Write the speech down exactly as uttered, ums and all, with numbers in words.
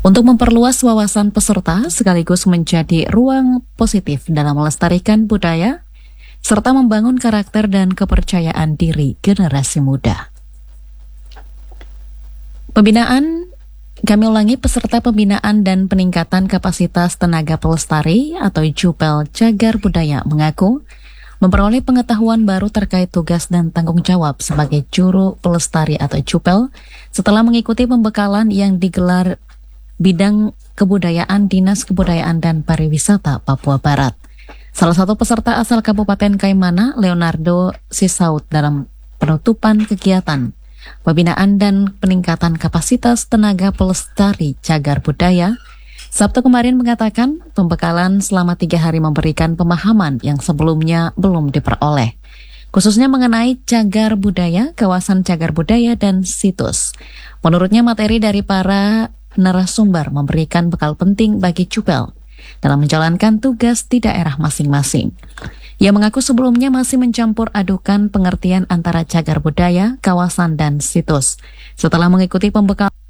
Untuk memperluas wawasan peserta sekaligus menjadi ruang positif dalam melestarikan budaya, serta membangun karakter dan kepercayaan diri generasi muda. Pembinaan, kami ulangi, peserta pembinaan dan peningkatan kapasitas tenaga pelestari atau Jupel Cagar Budaya mengaku memperoleh pengetahuan baru terkait tugas dan tanggung jawab sebagai juru pelestari atau Jupel setelah mengikuti pembekalan yang digelar Bidang Kebudayaan Dinas Kebudayaan dan Pariwisata Papua Barat. Salah satu peserta asal Kabupaten Kaimana, Leonardo Sisaut, dalam penutupan kegiatan pembinaan dan peningkatan kapasitas tenaga pelestari cagar budaya Sabtu kemarin mengatakan pembekalan selama tiga hari memberikan pemahaman yang sebelumnya belum diperoleh, khususnya mengenai cagar budaya, kawasan cagar budaya, dan situs. Menurutnya materi dari para narasumber memberikan bekal penting bagi Jupel dalam menjalankan tugas di daerah masing-masing. Ia mengaku sebelumnya masih mencampur adukan pengertian antara cagar budaya, kawasan, dan situs. Setelah mengikuti pembekalan